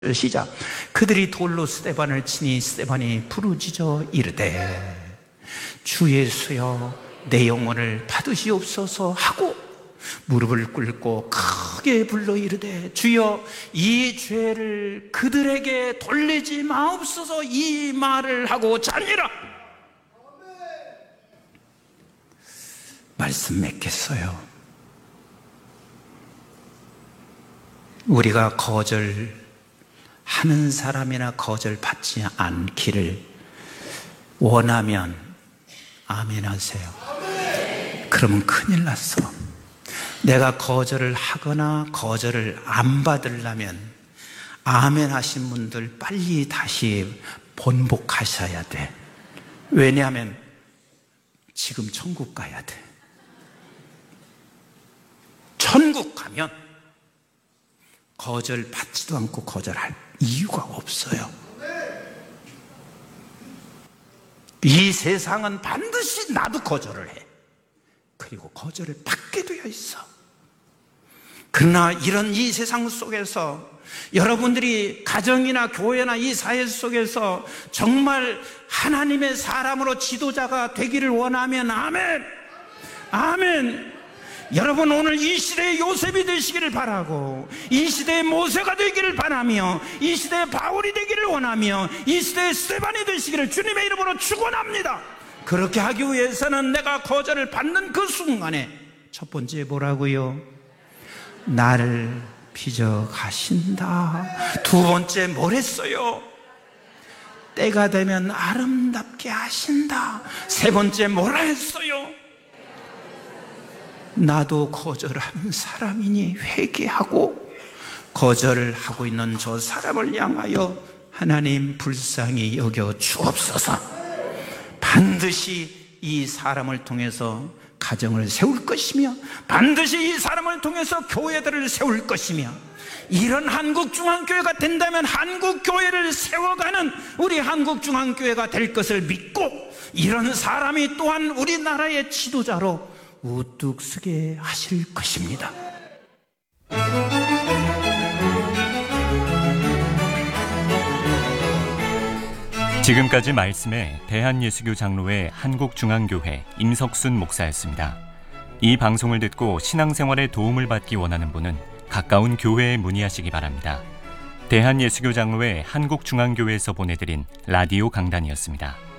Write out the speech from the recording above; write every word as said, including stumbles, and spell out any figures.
시작. 그들이 돌로 스데반을 치니 스데반이 부르짖어 이르되 주 예수여 내 영혼을 받으시옵소서 하고 무릎을 꿇고 크게 불러 이르되 주여 이 죄를 그들에게 돌리지 마옵소서. 이 말을 하고 자니라. 말씀 맺겠어요. 우리가 거절 하는 사람이나 거절받지 않기를 원하면 아멘 하세요. 아멘. 그러면 큰일 났어. 내가 거절을 하거나 거절을 안 받으려면 아멘 하신 분들 빨리 다시 번복하셔야 돼. 왜냐하면 지금 천국 가야 돼. 천국 가면 거절 받지도 않고 거절할 이유가 없어요. 이 세상은 반드시 나도 거절을 해. 그리고 거절을 받게 되어 있어. 그러나 이런 이 세상 속에서 여러분들이 가정이나 교회나 이 사회 속에서 정말 하나님의 사람으로 지도자가 되기를 원하면 아멘. 아멘. 여러분 오늘 이 시대의 요셉이 되시기를 바라고, 이 시대의 모세가 되기를 바라며, 이 시대의 바울이 되기를 원하며, 이 시대의 스데반이 되시기를 주님의 이름으로 축원합니다. 그렇게 하기 위해서는 내가 거절을 받는 그 순간에 첫 번째 뭐라고요? 나를 빚어 가신다. 두 번째 뭘 했어요? 때가 되면 아름답게 하신다. 세 번째 뭐라 했어요? 나도 거절하는 사람이니 회개하고, 거절을 하고 있는 저 사람을 향하여 하나님 불쌍히 여겨 주옵소서. 반드시 이 사람을 통해서 가정을 세울 것이며, 반드시 이 사람을 통해서 교회들을 세울 것이며, 이런 한국중앙교회가 된다면 한국교회를 세워가는 우리 한국중앙교회가 될 것을 믿고, 이런 사람이 또한 우리나라의 지도자로 우뚝 서게 하실 것입니다. 지금까지 말씀에 대한예수교 장로회 한국중앙교회 임석순 목사였습니다. 이 방송을 듣고 신앙생활에 도움을 받기 원하는 분은 가까운 교회에 문의하시기 바랍니다. 대한예수교 장로회 한국중앙교회에서 보내드린 라디오 강단이었습니다.